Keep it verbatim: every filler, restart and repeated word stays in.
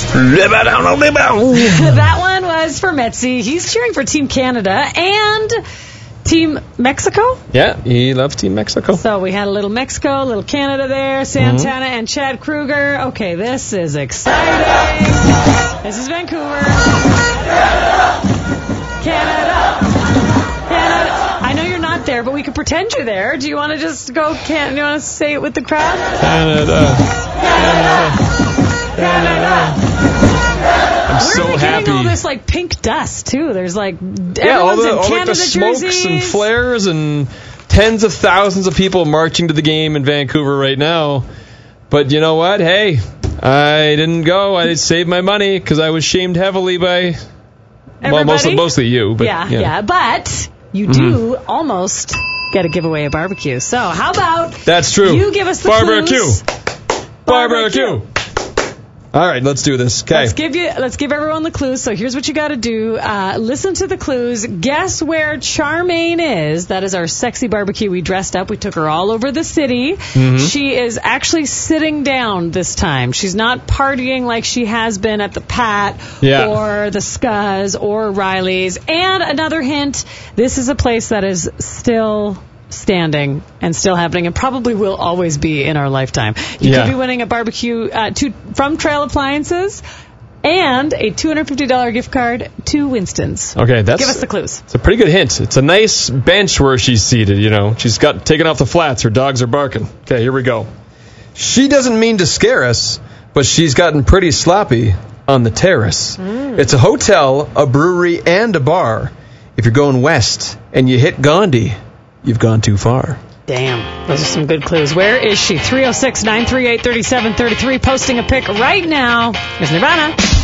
That one was for Metzi. He's cheering for Team Canada and Team Mexico. Yeah, he loves Team Mexico. So we had a little Mexico, a little Canada there, Santana mm-hmm. and Chad Kruger. Okay, this is exciting. This is Vancouver. Canada. Canada. I know you're not there, but we could pretend you're there. Do you want to just go, can, do you want to say it with the crowd? Canada. Canada. Canada. I'm Where so are we happy. getting all this like pink dust too? There's like yeah, all the, in all Canada like the smokes jerseys. and flares and tens of thousands of people marching to the game in Vancouver right now. But you know what? Hey, I didn't go. I saved my money because I was shamed heavily by Everybody? well, mostly mostly you. But yeah, yeah, yeah. But you do mm-hmm. almost get to give away a barbecue. So how about that's true? You give us the barbecue. clues. Barbecue. Barbecue. All right, let's do this. Okay. Let's give you. Let's give everyone the clues. So here's what you got to do. Uh, listen to the clues. Guess where Charmaine is. That is our sexy barbecue. We dressed up. We took her all over the city. Mm-hmm. She is actually sitting down this time. She's not partying like she has been at the Pat yeah. or the Scuzz or Riley's. And another hint, this is a place that is still standing and still happening and probably will always be in our lifetime. You yeah. could be winning a barbecue uh, to, from Trail Appliances and a two hundred fifty dollars gift card to Winston's. Okay, that's... Give us the clues. It's a pretty good hint. It's a nice bench where she's seated, you know. She's got taken off the flats. Her dogs are barking. Okay, here we go. She doesn't mean to scare us, but she's gotten pretty sloppy on the terrace. Mm. It's a hotel, a brewery, and a bar. If you're going west and you hit Gandhi, you've gone too far. Damn. Those are some good clues. Where is she? three oh six, nine three eight, three seven three three. Posting a pic right now. Here's Nirvana.